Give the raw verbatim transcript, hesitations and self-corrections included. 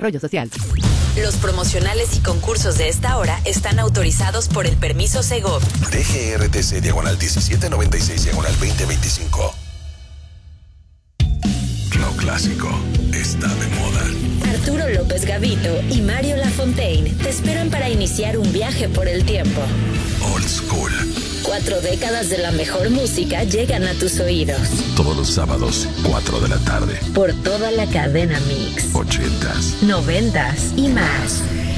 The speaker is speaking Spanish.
Desarrollo Social. Los promocionales y concursos de esta hora están autorizados por el permiso Segov. D G R T C diagonal diecisiete noventa y seis diagonal veinte veinticinco. Lo clásico está de moda. Arturo López Gavito y Mario Lafontaine te esperan para iniciar un viaje por el tiempo. Old School. Cuatro décadas de la mejor música llegan a tus oídos. Todos los sábados, cuatro de la tarde. Por toda la cadena Mix. Ochentas. Noventas y más.